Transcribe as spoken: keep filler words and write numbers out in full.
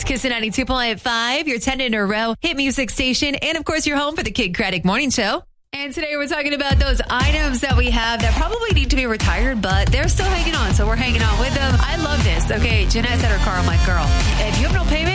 It's Kiss ninety-two point five, your ten in a row hit music station, and of course, your home for the Kid Craddock Morning Show. And today we're talking about those items that we have that probably need to be retired, but they're still hanging on, so we're hanging on with them. I love this. Okay, Jeanette said her car. I'm like, girl, if you have no payment,